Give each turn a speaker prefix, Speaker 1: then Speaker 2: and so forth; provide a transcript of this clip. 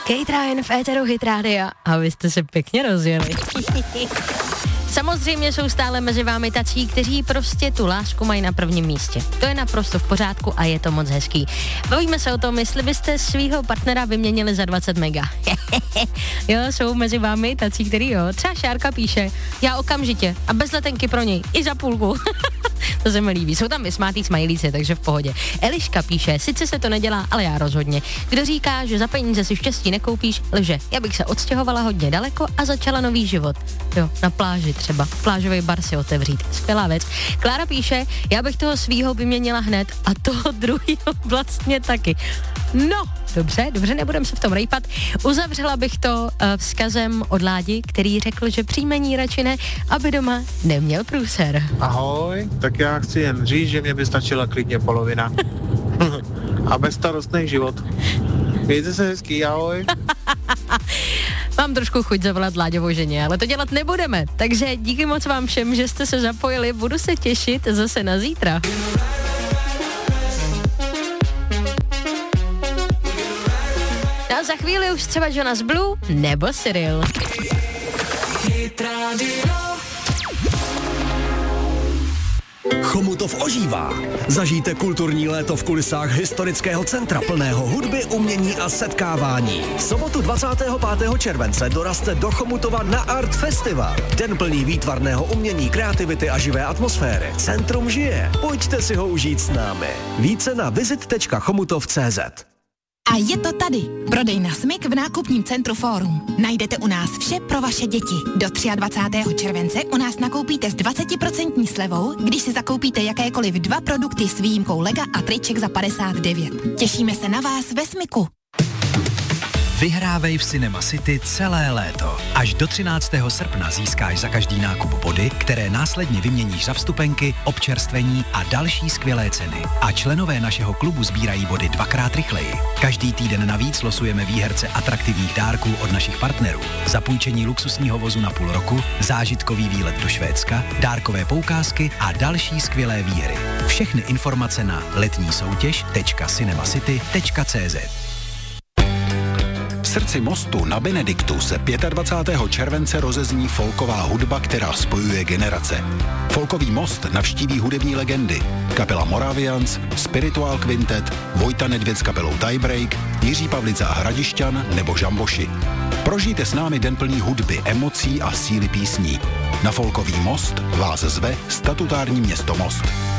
Speaker 1: Kate Ryan v éteru Hit Rádia a vy jste se pěkně rozjeli. Samozřejmě jsou stále mezi vámi tací, kteří prostě tu lásku mají na prvním místě. To je naprosto v pořádku a je to moc hezký. Bavíme se o tom, jestli byste svýho partnera vyměnili za 20 mega. Jo, jsou mezi vámi tací, který jo. Třeba Šárka píše, já okamžitě a bez letenky pro něj, i za půlku. To se mi líbí. Jsou tam vysmátý smajlíci, takže v pohodě. Eliška píše, sice se to nedělá, ale já rozhodně. Kdo říká, že za peníze si štěstí nekoupíš, lže. Já bych se odstěhovala hodně daleko a začala nový život. Jo, na pláži třeba. Plážový bar si otevřít. Skvělá věc. Klára píše, já bych toho svýho vyměnila hned a toho druhýho vlastně taky. No, dobře, nebudem se v tom rejpat. Uzavřela bych to vzkazem od Ládi, který řekl, že příjmení radši ne, aby doma neměl průser.
Speaker 2: Ahoj, tak já chci jen říct, že mě by stačila klidně polovina. A bezstarostný život. Mějte se hezký, ahoj.
Speaker 1: Mám trošku chuť zavolat Láďovou ženě, ale to dělat nebudeme. Takže díky moc vám všem, že jste se zapojili. Budu se těšit zase na zítra. A za chvíli už třeba Jonas Blue nebo Cyril.
Speaker 3: Chomutov ožívá. Zažijte kulturní léto v kulisách historického centra plného hudby, umění a setkávání. V sobotu 25. července dorazte do Chomutova na Art Festival. Den plný výtvarného umění, kreativity a živé atmosféry. Centrum žije. Pojďte si ho užít s námi. Více na visit.chomutov.cz.
Speaker 4: A je to tady. Prodejna Smyk v nákupním centru Fórum. Najdete u nás vše pro vaše děti. Do 23. července u nás nakoupíte s 20% slevou, když si zakoupíte jakékoliv 2 produkty s výjimkou lega a triček za 59. Těšíme se na vás ve Smyku.
Speaker 5: Vyhrávej v Cinema City celé léto. Až do 13. srpna získáš za každý nákup body, které následně vyměníš za vstupenky, občerstvení a další skvělé ceny. A členové našeho klubu sbírají body 2x rychleji. Každý týden navíc losujeme výherce atraktivních dárků od našich partnerů. Zapůjčení luxusního vozu na půl roku, zážitkový výlet do Švédska, dárkové poukázky a další skvělé výhry. Všechny informace na letnísoutěž.cinemacity.cz.
Speaker 6: V srdci mostu na Benediktu se 25. července rozezní folková hudba, která spojuje generace. Folkový most navštíví hudební legendy. Kapela Moravians, Spiritual Quintet, Vojta Nedvěd s kapelou Tiebreak, Jiří Pavlica a Hradišťan nebo Žamboši. Prožijte s námi den plný hudby, emocí a síly písní. Na folkový most vás zve statutární město Most.